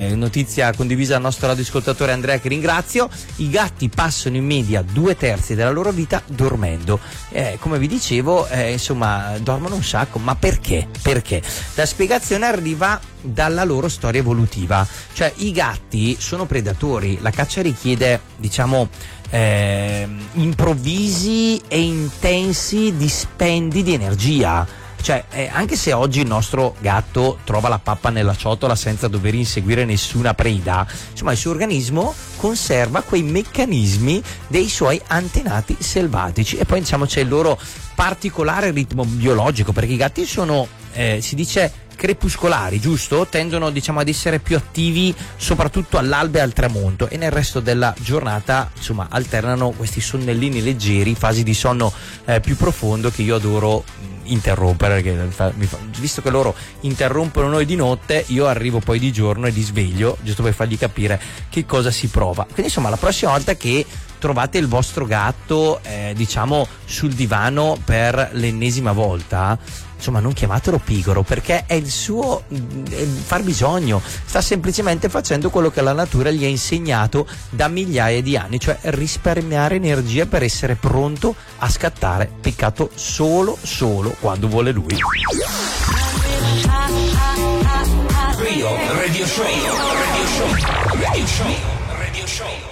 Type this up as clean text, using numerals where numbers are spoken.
notizia condivisa dal nostro radioascoltatore Andrea, che ringrazio. I gatti passano in media 2/3 della loro vita dormendo. Come vi dicevo, insomma, dormono un sacco. Ma perché? Perché? La spiegazione arriva dalla loro storia evolutiva. Cioè, i gatti sono predatori, la caccia richiede, diciamo, improvvisi e intensi dispendi di energia. Cioè, anche se oggi il nostro gatto trova la pappa nella ciotola senza dover inseguire nessuna preda, insomma, il suo organismo conserva quei meccanismi dei suoi antenati selvatici. E poi, diciamo, c'è il loro particolare ritmo biologico, perché i gatti sono, si dice, crepuscolari, giusto? Tendono, diciamo, ad essere più attivi soprattutto all'alba e al tramonto, e nel resto della giornata, insomma, alternano questi sonnellini leggeri, fasi di sonno più profondo, che io adoro interrompere, perché visto che loro interrompono noi di notte, io arrivo poi di giorno e li sveglio, giusto per fargli capire che cosa si prova. Quindi, insomma, la prossima volta che trovate il vostro gatto, diciamo, sul divano per l'ennesima volta, insomma, non chiamatelo pigro, perché è il suo far bisogno, sta semplicemente facendo quello che la natura gli ha insegnato da migliaia di anni, cioè risparmiare energia per essere pronto a scattare. Peccato solo quando vuole lui. Radio Show.